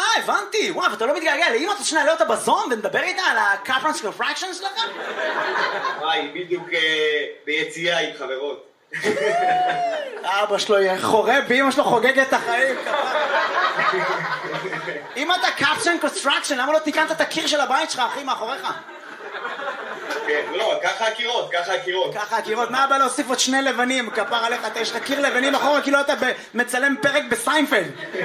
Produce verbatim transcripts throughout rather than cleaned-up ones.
הבנתי. וואו, ואתה לא מתגעגע לאמא, אתה שנייה, לא אותה בזום ונדבר איתה על ה-Kaplan's Refraction שלך? וואי, בדיוק ביציאה עם חברות. אבא שלו חורב, ואמא שלו חוגגת את החיים. אם אתה Kaplan Construction, למה לא תיקנת את הקיר של הבית שלך, אחי, מאחוריך? כן, לא, ככה הקירות, ככה הקירות. ככה הקירות, מה הבא להוסיף עוד שני לבנים, כפר עליך, אתה יש לך קיר לבנים אחורה, כאילו אתה מצלם פרק בסיינפלד.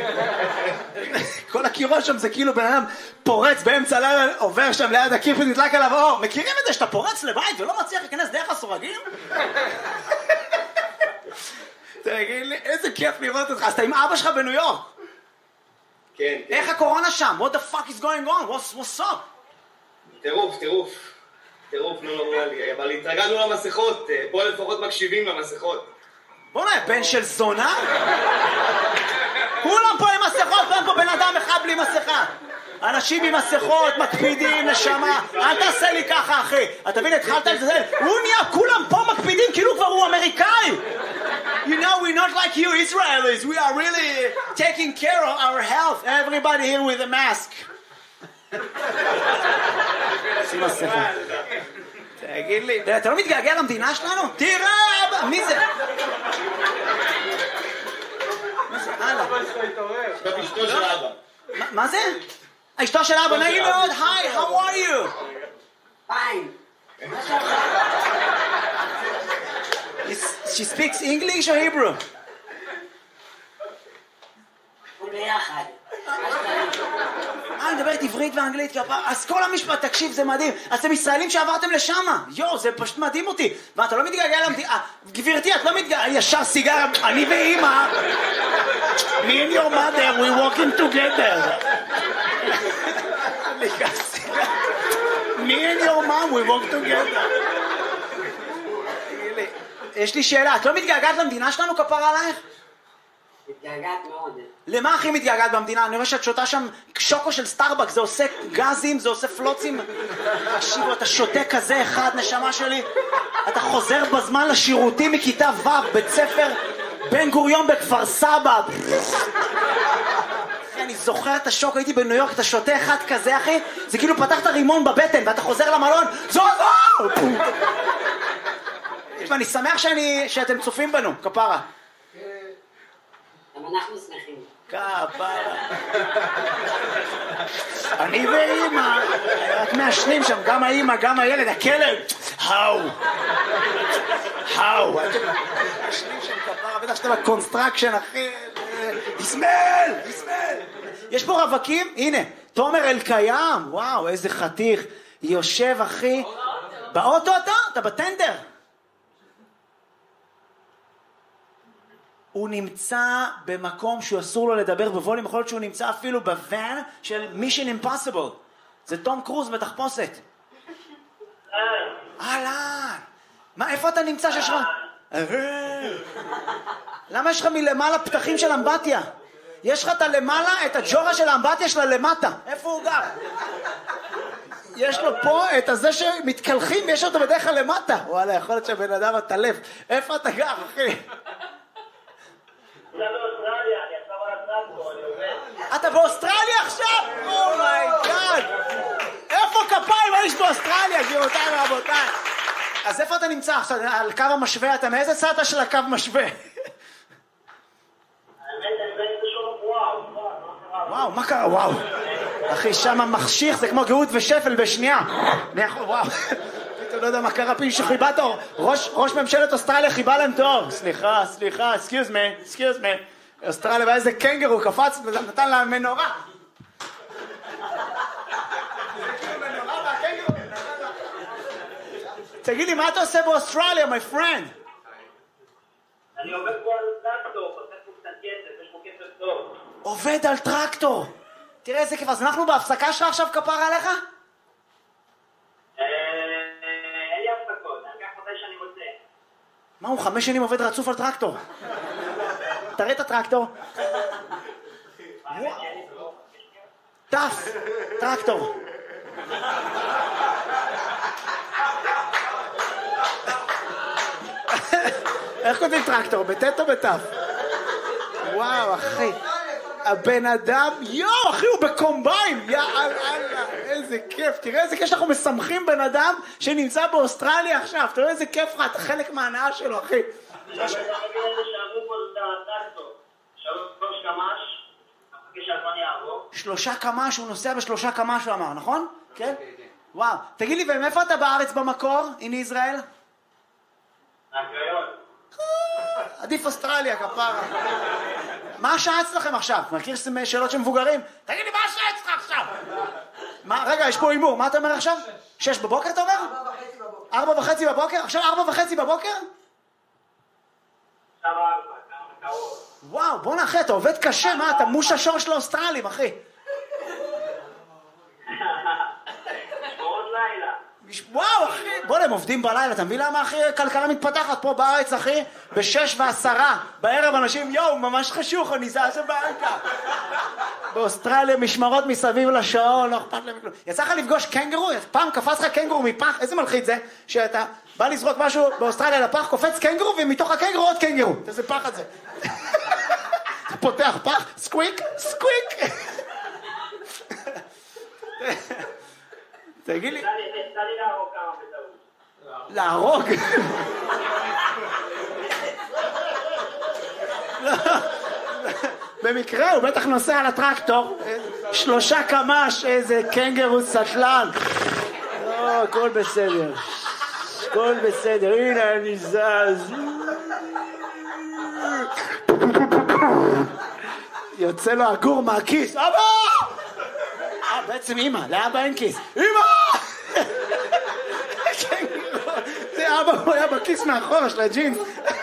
כל הקירות שם זה כאילו בן אדם פורץ באמצע לילה, עובר שם ליד הקיר ונדלק עליו אור. מכירים את זה שאתה פורץ לבית ולא מצליח להיכנס דרך הסורגים? תגיד לי, איזה כיף לראות אותך. אז אתה עם אבא שלך בניו יורק. כן. איך הקורונה שם? What the fuck is going on? What's, what's up? טירוף, טירוף. טירוף, לא נורמלי. אבל התרגלנו למסכות. פה לפחות מקשיבים למסכות. בוא נהיה, בן של זונה? כולם פה עם מסכות, אין פה בן אדם אחד בלי מסכה. אנשים עם מסכות, מקפידים, נשמה. אל תעשה לי ככה, אחי. אתה מבין, התחלת לזה. הוא נהיה, כולם פה מקפידים, כאילו כבר הוא אמריקאי. You know, we're not like you Israelis. We are really taking care of our health. Everybody here with a mask. שים מסכה. תגיד לי, אתה לא מתגעגע למדינה שלנו? תראה, מי זה? מה זה? הלאה. אשתו של אבא. מה זה? אשתו של אבא, נעים מאוד, היי, how are you? Fine. She speaks English or Hebrew? ביחד. אה, אני מדברת עברית ואנגלית, אז כל המשפט, תקשיב, זה מדהים. אז אתם ישראלים שעברתם לשם. יו, זה פשוט מדהים אותי. ואתה לא מתגעגע למדינה. גברתי, את לא מתגעגע, ישר סיגר, אני ואמא. Me and your mother, we walking together. Me and your mom, we walk together. יש לי שאלה, את לא מתגעגעת למדינה שלנו, כפרה עלייך? מתגעגעת מאוד. למה הכי מתגעגעת במדינה? אני רואה שאת שותה שם שוקו של סטארבקס, זה עושה גזים, זה עושה פלוצים. תקשיבו, אתה שותה כזה אחד, נשמה שלי. אתה חוזר בזמן לשירותים מכיתה ו', בית ספר בן גוריון בכפר סבא. אני זוכר את השוק, הייתי בניו יורק, אתה שותה אחד כזה, אחי, זה כאילו פתחת רימון בבטן, ואתה חוזר למלון, זו זו! ואני שמח שאני, שאתם צופים בנו, כפרה. גם אנחנו שמחים. כפרה. אני ואמא, רק מעשנים שם, גם האמא, גם הילד, הכלב. האו. האו. מעשנים שם כפרה, בטח שאתה בקונסטרקשן, אחי. יסמל, יסמל. יש פה רווקים, הנה, תומר אלקיים, וואו, איזה חתיך. יושב, אחי. באוטו אתה? אתה בטנדר. הוא נמצא במקום שהוא אסור לו לדבר בווליום, יכול להיות שהוא נמצא אפילו בוואן של Mission Impossible. זה תום קרוז בתחפושת. אהלן. מה, איפה אתה נמצא שיש לך? למה יש לך מלמעלה פתחים של אמבטיה? יש לך את הלמעלה, את הג'ורה של האמבטיה שלה למטה. איפה הוא גר? יש לו פה את הזה שמתקלחים, יש אותו בדרך כלל למטה. וואלה, יכול להיות שהבן אדם הטלף. איפה אתה גר, אחי? אתה באוסטרליה עכשיו? אומייגאד! איפה כפיים? מה יש באוסטרליה? גבירותיי ורבותיי. אז איפה אתה נמצא עכשיו? על קו המשווה? אתה מאיזה צד של הקו משווה? וואו, מה קרה? וואו. אחי, שם מחשיך, זה כמו גאות ושפל בשנייה. וואו. פתאום לא יודע מה קרה, פי שחיבת אור. ראש ממשלת אוסטרליה חיבה להם תואר. סליחה, סליחה, excuse me, excuse me. אוסטרליה, ואיזה קנגרו קפץ, נתן לה מנורה. תגיד לי, מה אתה עושה באוסטרליה, my friend? אני עובד פה על טרקטור, עושה פה קצת כסף, יש פה כסף טוב. עובד על טרקטור. תראה איזה כיף, אז אנחנו בהפסקה שלך עכשיו כפרה עליך? אין לי הפסקות, אני אקח מתי שאני רוצה. מה, הוא חמש שנים עובד רצוף על טרקטור? תראה את הטרקטור. טף, טרקטור. איך כותבים טרקטור? בטט או בטף? וואו, אחי. הבן אדם, יואו, אחי, הוא בקומביין, יאללה, איזה כיף, תראה איזה כיף שאנחנו משמחים בן אדם שנמצא באוסטרליה עכשיו, תראה איזה כיף לך, אתה חלק מההנאה שלו, אחי. אני רוצה להגיד את זה שאמרו פה את הטרקטור. שלוש קמ"ש, אחרי שהזמן יעבור. שלושה קמ"ש, הוא נוסע בשלושה קמ"ש, הוא אמר, נכון? כן? וואו, תגיד לי, ומאיפה אתה בארץ במקור, הנה ישראל? הקריון. עדיף אוסטרליה, כפרה. מה השעה אצלכם עכשיו? מכיר שאלות של מבוגרים? תגיד לי, מה השעה אצלך עכשיו? מה, רגע, יש פה אימור, מה אתה אומר עכשיו? שש בבוקר אתה אומר? ארבע וחצי בבוקר. ארבע וחצי בבוקר? עכשיו ארבע וחצי בבוקר? עכשיו ארבע, כמה קרוב. וואו, בוא נאחי, אתה עובד קשה, מה, אתה מוש השור של האוסטרלים, אחי. שמורות לילה. וואו, אחי, בוא, הם עובדים בלילה, אתה מבין למה, אחי, כלכלה מתפתחת פה בארץ, אחי, בשש ועשרה, בערב אנשים, יואו, ממש חשוך, אני זז הביתה. באוסטרליה, משמרות מסביב לשעון, לא אכפת להם כלום. יצא לך לפגוש קנגרו? פעם קפץ לך קנגרו מפח, איזה מלחיץ זה, שאתה בא לזרוק משהו באוסטרליה לפח, קופץ קנגרו, ומתוך הקנגרו עוד קנגרו. איזה פח את זה. אתה פותח פח, סקוויק, סקוויק. תגיד לי... תן לי להרוג כמה בטעות. להרוג? במקרה הוא בטח נוסע על הטרקטור, שלושה קמ"ש, איזה קנגרו סטלן. לא, הכל בסדר, הכל בסדר, הנה אני זז. יוצא לו הגור מהכיס, אבא! אה, בעצם אמא, לאבא אין כיס. אמא! זה אבא, הוא היה בכיס מאחורה של הג'ינס.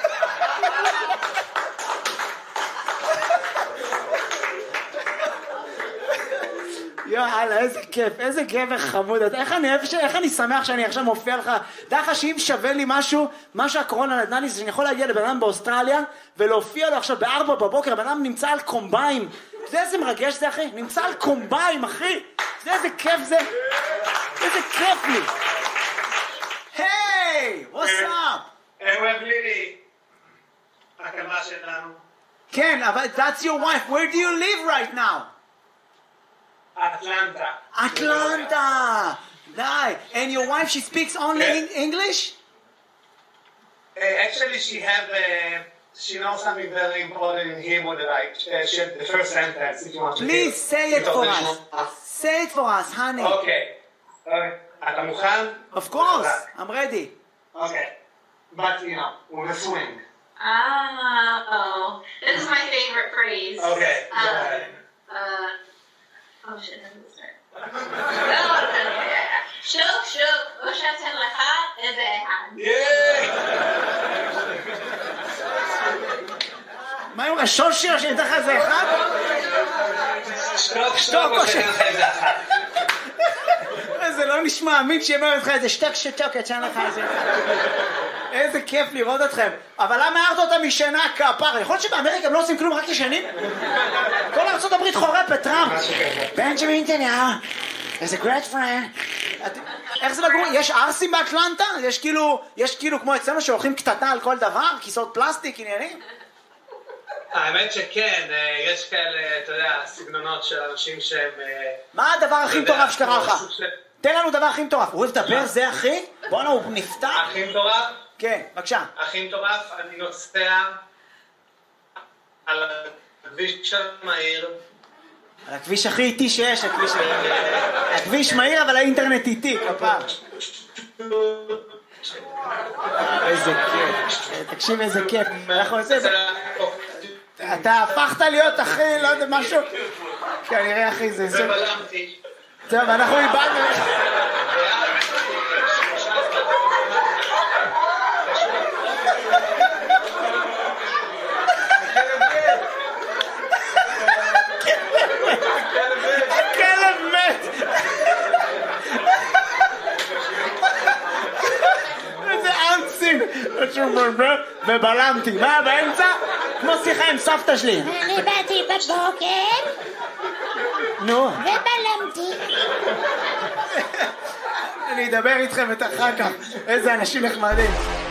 יאללה, איזה כיף, איזה גבר חמוד. איך אני אוהב, איך אני שמח שאני עכשיו מופיע לך. דרך לך שאם שווה לי משהו, מה שהקורונה נתנה לי, זה שאני יכול להגיע לבן אדם באוסטרליה, ולהופיע לו עכשיו בארבע בבוקר, בן אדם נמצא על קומביים. זה איזה מרגש זה, אחי? נמצא על קומביים, אחי. זה איזה כיף זה. איזה כיף לי. היי, what's up? אוהב לילי, הקמה שלנו. כן, אבל that's your wife. Where do you live right now? אטלנטה. Atlanta. Nice. And your wife, she speaks only Okay. in English? Uh, actually, she have uh, she knows something very important in Hebrew that I uh, she, the first sentence. If you want to Please hear. say it for Because us. Say it for us, honey. Okay. Okay. אתה מוכן? Of course. I'm ready. Okay. But you know, with a swing. Oh, this is my favorite phrase. Okay. Go Um, ahead. uh, oh shit, how does it start? Oh, okay. שוק, שוק, או שאתן לך איזה אחד. מה עם השושי או שאני אתן לך איזה אחד? שטוק, שטוק, או ש- שטוק, אחד. זה לא נשמע אמין שיאמר לך איזה שטק שטוק, יצא לך איזה אחד. איזה כיף לראות אתכם. אבל למה הערת אותה משנה כפר? יכול להיות שבאמריקה הם לא עושים כלום רק ישנים? כל ארצות הברית חורפת, טראמפ. בנג'מין נתניהו, איזה great friend. את- איך זה לגור? יש ארסים באטלנטה? יש כאילו, יש כאילו כמו אצלנו שהולכים קטטה על כל דבר? כיסאות פלסטיק, עניינים? האמת שכן, אה, יש כאלה, אתה יודע, סגנונות של אנשים שהם... אה, מה הדבר הכי אתה יודע, מטורף שקרה לך? כמו סוג של- תן לנו דבר הכי מטורף. הוא אוהב לדבר, זה אחי? בואנה, הוא נפתח? הכי מטורף? כן, בבקשה. הכי מטורף, אני נוסע על הכביש המהיר. על הכביש הכי איטי שיש, הכביש... הכביש מהיר, אבל האינטרנט איטי, כפר. איזה כיף. תקשיב איזה כיף. אנחנו נעשה... אתה הפכת להיות אחי, לא יודע, משהו... כנראה אחי, זה... זה- ובלמתי. טוב, אנחנו איבדנו... הכלב מת! איזה אנסים! ובלמתי, מה באמצע? כמו שיחה עם סבתא שלי. אני באתי בבוקר נו, ובלמתי. אני אדבר איתכם את אחר כך. איזה אנשים נחמדים.